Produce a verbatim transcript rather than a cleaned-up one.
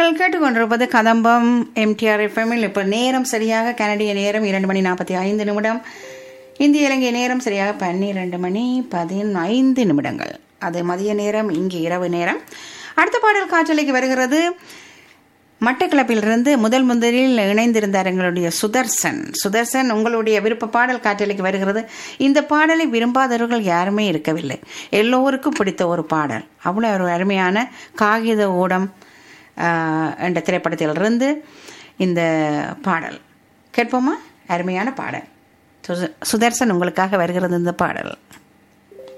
நீங்கள் கேட்டுக்கொண்டிருப்பது கதம்பம் எம்டிஆர் எஃப்எம்மில். இப்போ நேரம் சரியாக கனடிய நேரம் இரண்டு மணி நாற்பத்தி ஐந்து நிமிடம், இந்திய இலங்கை நேரம் சரியாக பன்னிரண்டு மணி பதினைந்து நிமிடங்கள். அது மதிய நேரம், இங்கே இரவு நேரம். அடுத்த பாடல் காற்றலைக்கு வருகிறது. மட்டக்களப்பிலிருந்து முதல் முதலில் இணைந்திருந்தார் எங்களுடைய சுதர்சன். சுதர்சன், உங்களுடைய விருப்ப பாடல் காற்றலைக்கு வருகிறது. இந்த பாடலை விரும்பாதவர்கள் யாருமே இருக்கவில்லை. எல்லோருக்கும் பிடித்த ஒரு பாடல். அவ்வளோ ஒரு அருமையான காகித ஊடம் என்ற திரைப்படத்திலிருந்து இந்த பாடல் கேட்போமா? அருமையான பாடல். சுதர்சன், உங்களுக்காக வருகிறது இந்த பாடல்.